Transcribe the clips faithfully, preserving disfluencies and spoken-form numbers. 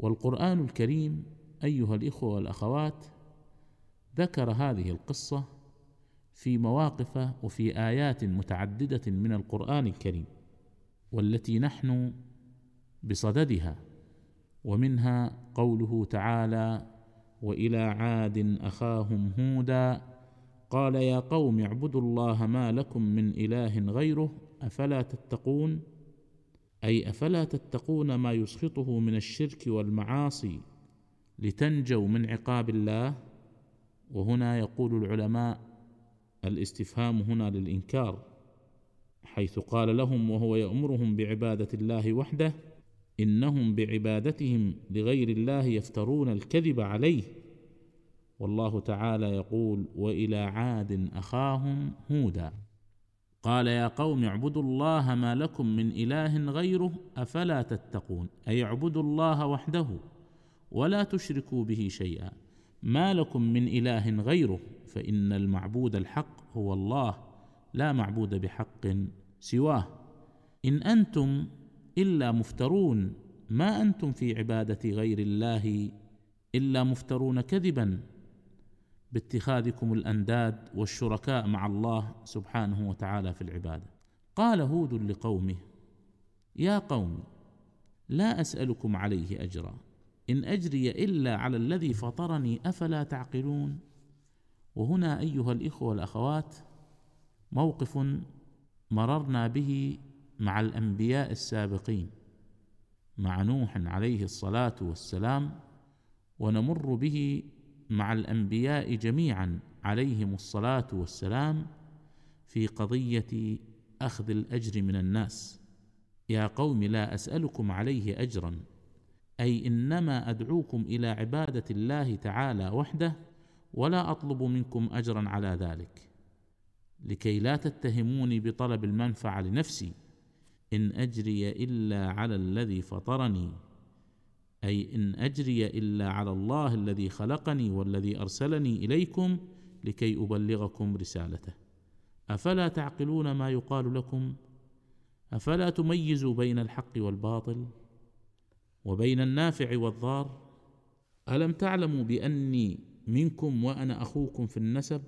والقرآن الكريم أيها الإخوة والأخوات ذكر هذه القصة في مواقف وفي آيات متعددة من القرآن الكريم، والتي نحن بصددها، ومنها قوله تعالى: وإلى عاد أخاهم هودا قال يا قوم اعبدوا الله ما لكم من إله غيره أفلا تتقون، أي أفلا تتقون ما يسخطه من الشرك والمعاصي لتنجوا من عقاب الله. وهنا يقول العلماء الاستفهام هنا للإنكار، حيث قال لهم وهو يأمرهم بعبادة الله وحده إنهم بعبادتهم لغير الله يفترون الكذب عليه. والله تعالى يقول: وإلى عاد أخاهم هودا قال يا قوم اعبدوا الله ما لكم من إله غيره أفلا تتقون، أي اعبدوا الله وحده ولا تشركوا به شيئا، ما لكم من إله غيره، فإن المعبود الحق هو الله لا معبود بحق سواه. إن أنتم إلا مفترون، ما أنتم في عبادة غير الله إلا مفترون كذبا باتخاذكم الأنداد والشركاء مع الله سبحانه وتعالى في العبادة. قال هود لقومه: يا قوم لا أسألكم عليه أجرا إن أجري إلا على الذي فطرني أفلا تعقلون. وهنا أيها الإخوة والأخوات موقف مررنا به مع الأنبياء السابقين، مع نوح عليه الصلاة والسلام، ونمر به مع الأنبياء جميعا عليهم الصلاة والسلام في قضية أخذ الأجر من الناس. يا قوم لا أسألكم عليه أجرا، أي إنما أدعوكم إلى عبادة الله تعالى وحده ولا أطلب منكم أجرا على ذلك، لكي لا تتهموني بطلب المنفعة لنفسي. إن أجري إلا على الذي فطرني، أي إن أجري إلا على الله الذي خلقني والذي أرسلني إليكم لكي أبلغكم رسالته. أفلا تعقلون ما يقال لكم؟ أفلا تميزوا بين الحق والباطل وبين النافع والضار؟ ألم تعلموا بأني منكم وأنا أخوكم في النسب،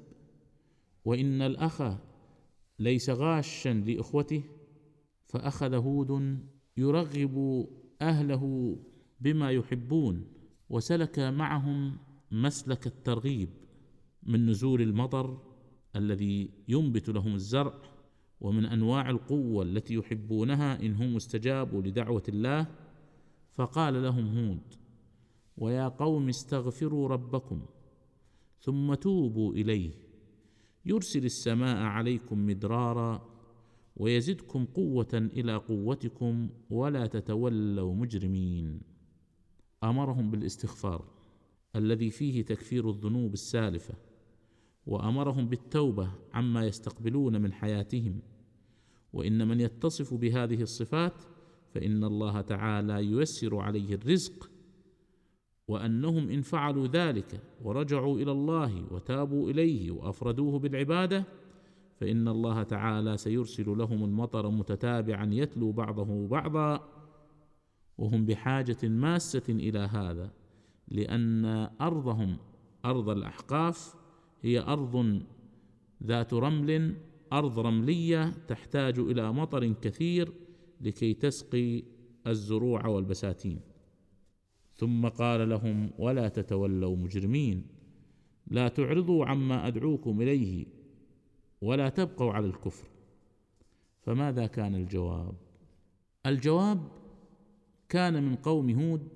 وإن الأخ ليس غاشا لإخوته؟ فأخذ هود يرغب أهله بما يحبون، وسلك معهم مسلك الترغيب من نزول المطر الذي ينبت لهم الزرع، ومن أنواع القوة التي يحبونها إن هم استجابوا لدعوة الله. فقال لهم هود: ويا قوم استغفروا ربكم ثم توبوا إليه يرسل السماء عليكم مدرارا ويزدكم قوة إلى قوتكم ولا تتولوا مجرمين. أمرهم بالاستغفار الذي فيه تكفير الذنوب السالفة، وأمرهم بالتوبة عما يستقبلون من حياتهم. وإن من يتصف بهذه الصفات فإن الله تعالى ييسر عليه الرزق، وأنهم إن فعلوا ذلك ورجعوا إلى الله وتابوا إليه وأفردوه بالعبادة فإن الله تعالى سيرسل لهم المطر متتابعا يتلو بعضه بعضا، وهم بحاجة ماسة إلى هذا، لأن أرضهم أرض الأحقاف هي أرض ذات رمل، أرض رملية تحتاج إلى مطر كثير لكي تسقي الزروع والبساتين. ثم قال لهم: ولا تتولوا مجرمين، لا تعرضوا عما أدعوكم إليه ولا تبقوا على الكفر. فماذا كان الجواب؟ الجواب كان من قوم هود،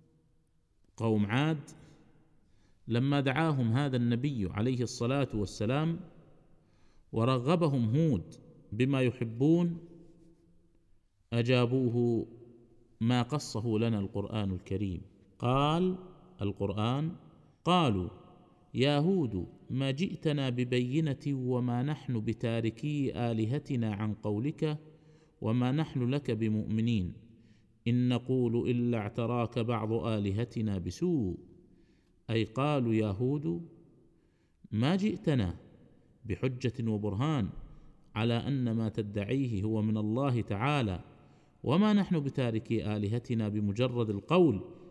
قوم عاد، لما دعاهم هذا النبي عليه الصلاة والسلام ورغبهم هود بما يحبون، أجابوه ما قصه لنا القرآن الكريم. قال القرآن: قالوا يا هود ما جئتنا ببينة وما نحن بتاركي آلهتنا عن قولك وما نحن لك بمؤمنين، إن نقول إلا اعتراك بعض آلهتنا بسوء. أي قالوا يا هود ما جئتنا بحجة وبرهان على أن ما تدعيه هو من الله تعالى، وما نحن بتاركي آلهتنا بمجرد القول